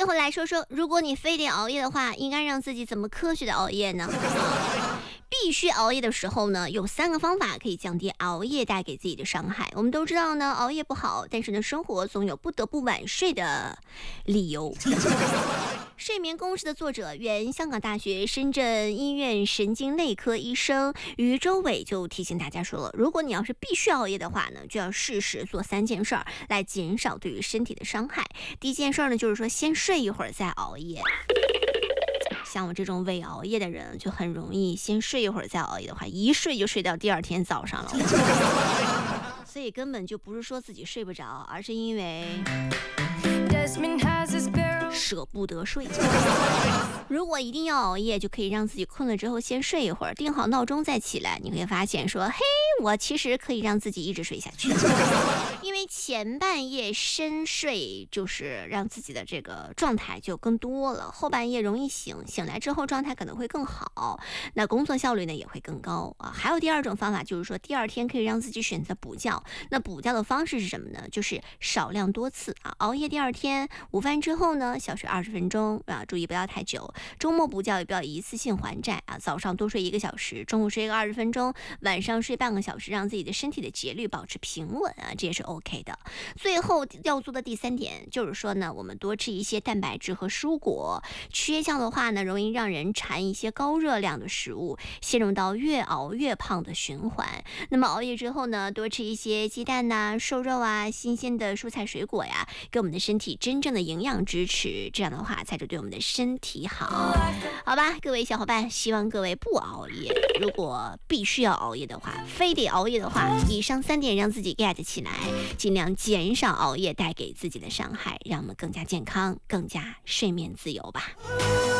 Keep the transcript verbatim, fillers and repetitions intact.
最后来说说，如果你非得熬夜的话，应该让自己怎么科学的熬夜呢？必须熬夜的时候呢，有三个方法可以降低熬夜带给自己的伤害。我们都知道呢，熬夜不好，但是呢，生活总有不得不晚睡的理由。睡眠公式的作者，原香港大学深圳医院神经内科医生于周伟就提醒大家说了，如果你要是必须熬夜的话呢，就要适时做三件事儿来减少对于身体的伤害。第一件事呢，就是说先睡一会儿再熬夜。像我这种伪熬夜的人，就很容易先睡一会儿再熬夜的话，一睡就睡到第二天早上了。所以根本就不是说自己睡不着，而是因为舍不得睡。如果一定要熬夜，就可以让自己困了之后先睡一会儿，定好闹钟再起来。你会发现说，嘿，我其实可以让自己一直睡下去。因为前半夜深睡就是让自己的这个状态就更多了，后半夜容易醒，醒来之后状态可能会更好，那工作效率呢也会更高啊。还有第二种方法，就是说第二天可以让自己选择补觉。那补觉的方式是什么呢？就是少量多次啊。熬夜第二天午饭之后呢，小睡二十分钟啊，注意不要太久。周末补觉也不要一次性还债啊，早上多睡一个小时，中午睡个二十分钟，晚上睡半个小时，让自己的身体的节律保持平稳啊，这也是 OK 的。最后要做的第三点就是说呢，我们多吃一些蛋白质和蔬果。缺觉的话呢，容易让人馋一些高热量的食物，陷入到越熬越胖的循环。那么熬夜之后呢，多吃一些鸡蛋呐、瘦肉啊、新鲜的蔬菜水果呀，给我们的身体真正的营养支持，这样的话才是对我们的身体好。好吧，各位小伙伴，希望各位不熬夜。如果必须要熬夜的话，非得熬夜的话，以上三点让自己 get 起来，尽量减少熬夜带给自己的伤害，让我们更加健康，更加睡眠自由吧。